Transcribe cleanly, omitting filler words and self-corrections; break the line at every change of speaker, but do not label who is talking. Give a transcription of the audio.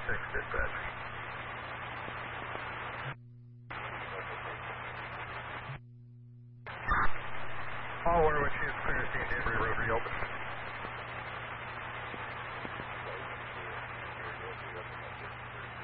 dispatch. All Warwick is clear, St. Avery Road reopened.